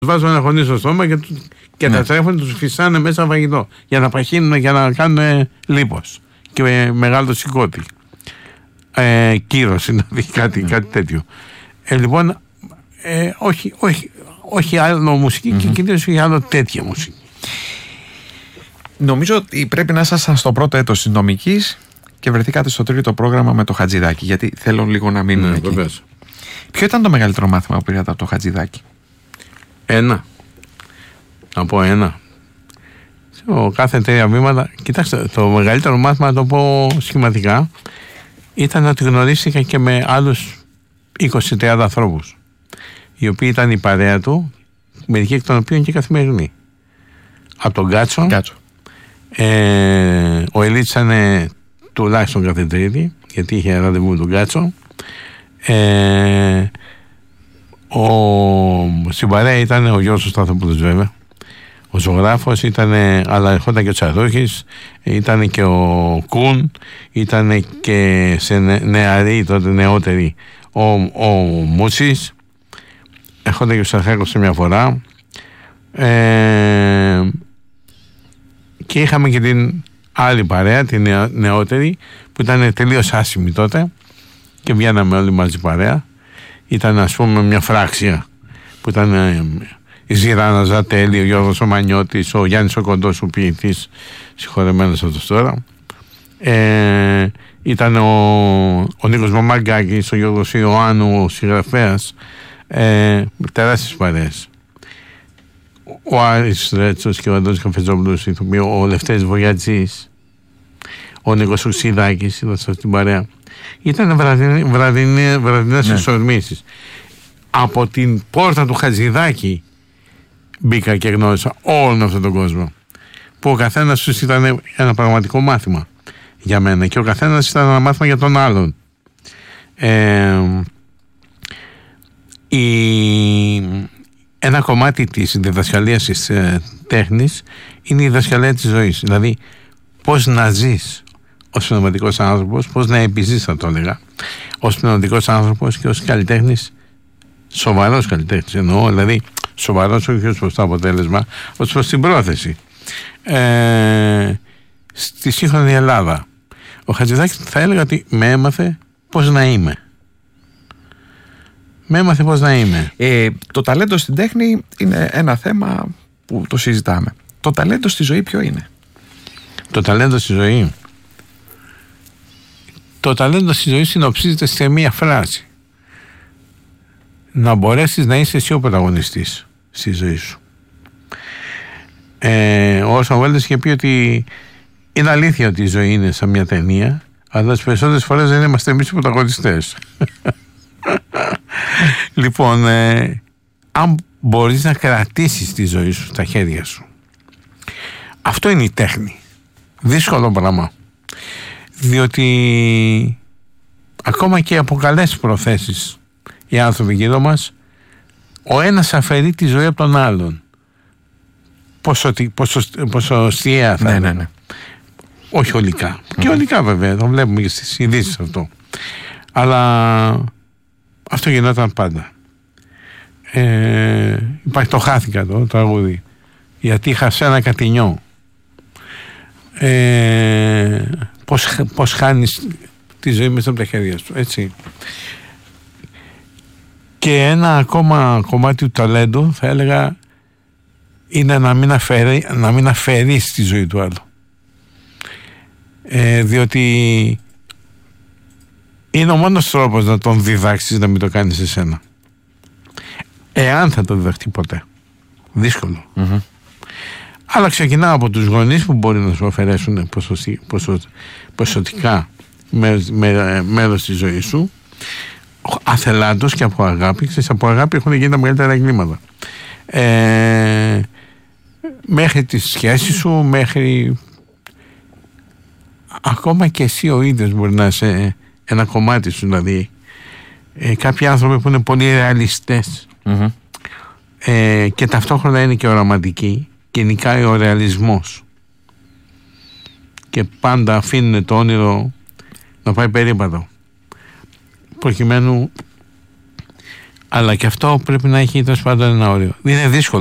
βάζουν ένα χωνί στο στόμα και τα τρέφουν, τους φυσάνε μέσα φαγητό για να παχύνουν, για να κάνουν λίπος και μεγάλο σηκώτη. Κύρος, δηλαδή κάτι τέτοιο. Λοιπόν, όχι άλλο μουσική και κυρίως όχι άλλο τέτοια μουσική. Νομίζω ότι πρέπει να ήσασταν στο πρώτο έτος της νομικής και βρεθήκατε στο τρίτο πρόγραμμα με το Χατζηδάκι, γιατί θέλω λίγο να μείνουμε εκεί. Βεβαίως. Ποιο ήταν το μεγαλύτερο μάθημα που πήρατε από το Χατζηδάκι? Να πω ένα. Κάθε 3 βήματα. Κοιτάξτε, το μεγαλύτερο μάθημα, να το πω σχηματικά, ήταν ότι γνωρίστηκα και με άλλους 20-30 ανθρώπους, οι οποίοι ήταν η παρέα του, μερικοί εκ των οποίων και καθημερινοί. Από τον Γκάτσο. Ο Ελίτς ήταν τουλάχιστον κάθε Τρίτη, γιατί είχε ραντεβού με τον Γκάτσο. Στην παρέα ήταν ο Γιώργος Σταθοπούλος, βέβαια. Ο ζωγράφος ήταν, αλλά ερχόταν και ο Τσαρούχης, ήταν και ο Κουν, ήταν και σε νεαρή, τότε νεότερη, ο Μούτσης, ερχόταν και ο Σαρχάκος σε μια φορά. Και είχαμε και την άλλη παρέα, την νεότερη, που ήταν τελείως άσημη τότε και βγαίναμε όλοι μαζί παρέα. Ήταν, ας πούμε, μια φράξια που ήταν η Ζηράνα Ζατέλη, ο Γιώργος ο Μανιώτης, ο Γιάννης ο Κοντός, ο ποιητής, συγχωρεμένος αυτός τώρα. Ήταν ο Νίκος Μαμαγκάκης, ο Γιώργος Ιωάννου, ο συγγραφέας. Τεράστιες παρέες. Ο Άρης Ρέτσος και ο Αντώνης Καφετζόπουλος, ο Λευτέρης Βογιατζής, ο Νίκος Ουξιδάκης, ήταν σε αυτή την παρέα. Ήταν βραδινές εξορμήσεις. Από την πόρτα του Χατζηδάκη μπήκα και γνώρισα όλον αυτόν τον κόσμο, που ο καθένας τους ήταν ένα πραγματικό μάθημα για μένα και ο καθένας ήταν ένα μάθημα για τον άλλον. Ένα κομμάτι της διδασκαλίας της τέχνης είναι η διδασκαλία της ζωής, δηλαδή πώς να ζεις ως πνευματικός άνθρωπος, πώς να επιζείς, θα το έλεγα, ως πνευματικός άνθρωπος και ως καλλιτέχνης, σοβαρός καλλιτέχνης εννοώ, δηλαδή σοβαρός όχι ως προς το αποτέλεσμα, ως προς την πρόθεση. Στη σύγχρονη Ελλάδα ο Χατζηδάκης θα έλεγα ότι με έμαθε πώς να είμαι. Το ταλέντο στην τέχνη είναι ένα θέμα που το συζητάμε. Το ταλέντο στη ζωή ποιο είναι? Το ταλέντο στη ζωή. Το ταλέντο στη ζωή συνοψίζεται σε μία φράση. Να μπορέσεις να είσαι εσύ ο πρωταγωνιστής στη ζωή σου. Ο Όρσον Βέλες είχε πει ότι είναι αλήθεια ότι η ζωή είναι σαν μια ταινία, αλλά τις περισσότερες φορές δεν είμαστε εμείς οι πρωταγωνιστές. Λοιπόν, αν μπορείς να κρατήσεις τη ζωή σου στα χέρια σου, αυτό είναι η τέχνη. Δύσκολο πράγμα, διότι ακόμα και από καλές προθέσεις οι άνθρωποι γύρω μας, ο ένας αφαιρεί τη ζωή από τον άλλον. Ποσοστιαία θα είναι. Ναι. Όχι ολικά. Και ολικά βέβαια, το βλέπουμε και στις ειδήσεις αυτό. Αλλά αυτό γινόταν πάντα. Υπάρχει το «Χάθηκα» το τραγούδι, γιατί είχα σε ένα κατηνιό. Πώς χάνεις τη ζωή μέσα από τα χέρια σου, έτσι. Και ένα ακόμα κομμάτι του ταλέντου θα έλεγα είναι να μην αφαιρείς τη ζωή του άλλου, διότι είναι ο μόνος τρόπος να τον διδάξεις να μην το κάνεις εσένα, εάν θα το διδαχτεί ποτέ. Δύσκολο. Αλλά ξεκινάω από τους γονείς που μπορεί να σου αφαιρέσουν ποσοτικά μέρος της ζωής σου, αθελάντως και από αγάπη. Από αγάπη έχουν γίνει τα μεγαλύτερα εγκλήματα. Μέχρι τη σχέση σου, μέχρι ακόμα και εσύ ο ίδιος μπορεί να είσαι ένα κομμάτι σου, δηλαδή κάποιοι άνθρωποι που είναι πολύ ρεαλιστές και ταυτόχρονα είναι και οραματικοί και νικάει ο ρεαλισμός και πάντα αφήνουν το όνειρο να πάει περίπατο, προκειμένου Αλλά και αυτό πρέπει να έχει τέλος πάντων ένα όριο. Είναι δύσκολο.